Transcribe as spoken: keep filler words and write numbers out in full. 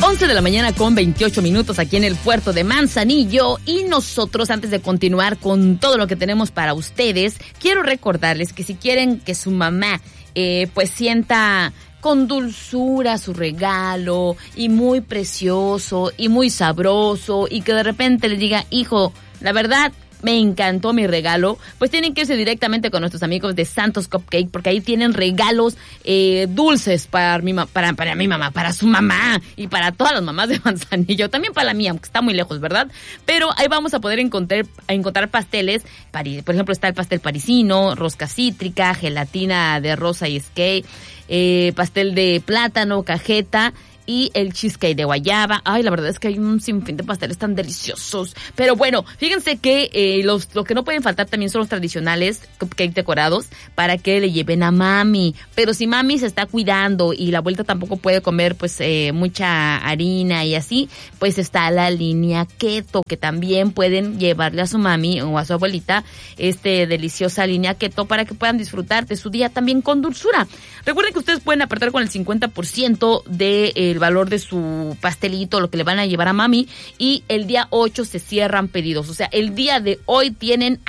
once de la mañana con veintiocho minutos aquí en el puerto de Manzanillo, y nosotros, antes de continuar con todo lo que tenemos para ustedes, quiero recordarles que si quieren que su mamá eh, pues sienta con dulzura su regalo, y muy precioso y muy sabroso, y que de repente le diga: hijo, la verdad me encantó mi regalo, pues tienen que irse directamente con nuestros amigos de Santos Cupcake, porque ahí tienen regalos eh, dulces para mi, para, para mi mamá, para su mamá y para todas las mamás de Manzanillo, también para la mía, aunque está muy lejos, ¿verdad? Pero ahí vamos a poder encontrar, a encontrar pasteles, por ejemplo está el pastel parisino, rosca cítrica, gelatina de rosa y skate, eh, pastel de plátano, cajeta, y el cheesecake de guayaba. Ay, la verdad es que hay un sinfín de pasteles tan deliciosos. Pero bueno, fíjense que eh, los, lo que no pueden faltar también son los tradicionales cupcake decorados para que le lleven a mami. Pero si mami se está cuidando y la abuelita tampoco puede comer pues eh, mucha harina y así, pues está la línea keto, que también pueden llevarle a su mami o a su abuelita este deliciosa línea keto para que puedan disfrutar de su día también con dulzura. Recuerden que ustedes pueden apartar con el cincuenta por ciento de eh, el valor de su pastelito, lo que le van a llevar a mami, y el día ocho se cierran pedidos. O sea, el día de hoy tienen